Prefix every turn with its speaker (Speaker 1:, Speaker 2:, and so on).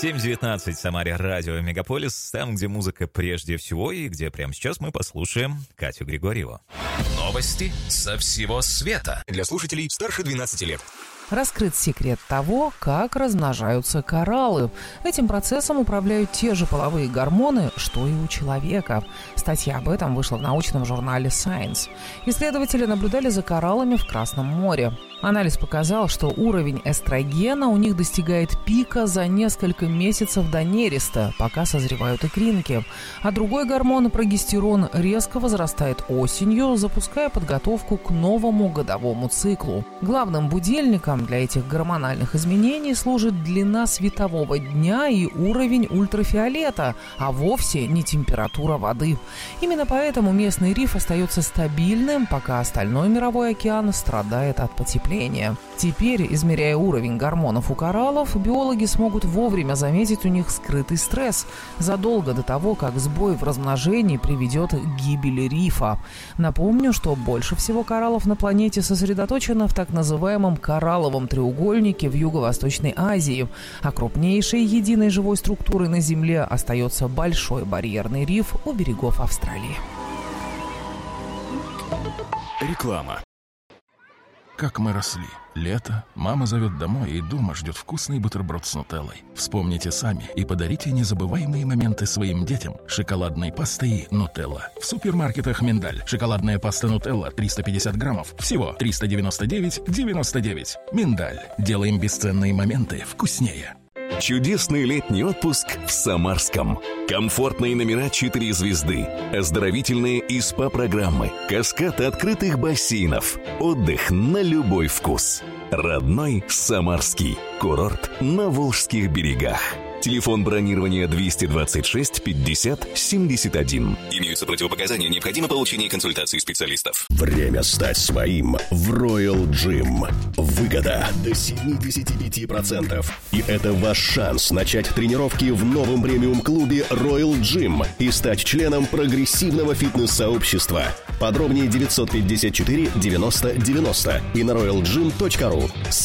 Speaker 1: 7:19 в Самаре, радио Мегаполис, там, где музыка прежде всего, и где прямо сейчас мы послушаем Катю Григорьеву.
Speaker 2: Новости со всего света. Для слушателей старше 12 лет.
Speaker 3: Раскрыт секрет того, как размножаются кораллы. Этим процессом управляют те же половые гормоны, что и у человека. Статья об этом вышла в научном журнале Science. Исследователи наблюдали за кораллами в Красном море. Анализ показал, что уровень эстрогена у них достигает пика за несколько месяцев до нереста, пока созревают икринки. А другой гормон, прогестерон, резко возрастает осенью, запуская подготовку к новому годовому циклу. Главным будильником для этих гормональных изменений служит длина светового дня и уровень ультрафиолета, а вовсе не температура воды. Именно поэтому местный риф остается стабильным, пока остальной мировой океан страдает от потепления. Теперь, измеряя уровень гормонов у кораллов, биологи смогут вовремя заметить у них скрытый стресс, задолго до того, как сбой в размножении приведет к гибели рифа. Напомню, что больше всего кораллов на планете сосредоточено в так называемом коралловом треугольнике в Юго-Восточной Азии, а крупнейшей единой живой структурой на Земле остается Большой барьерный риф у берегов Австралии.
Speaker 2: Реклама.
Speaker 4: Как мы росли. Лето, мама зовет домой, и дома ждет вкусный бутерброд с нутеллой. Вспомните сами и подарите незабываемые моменты своим детям шоколадной пастой нутелла. В супермаркетах «Миндаль». Шоколадная паста нутелла 350 граммов. Всего 399,99. «Миндаль». Делаем бесценные моменты вкуснее.
Speaker 5: Чудесный летний отпуск в Самарском. Комфортные номера 4 звезды, оздоровительные и СПА-программы, каскад открытых бассейнов, отдых на любой вкус. Родной Самарский. Курорт на Волжских берегах. Телефон бронирования 226 50 71. Имеются противопоказания, необходимо получение консультации специалистов.
Speaker 6: Время стать своим в Royal Gym. Выгода до 75%. И это ваш шанс начать тренировки в новом премиум-клубе Royal Gym и стать членом прогрессивного фитнес-сообщества. Подробнее 954 90 90 и на royalgym.ru.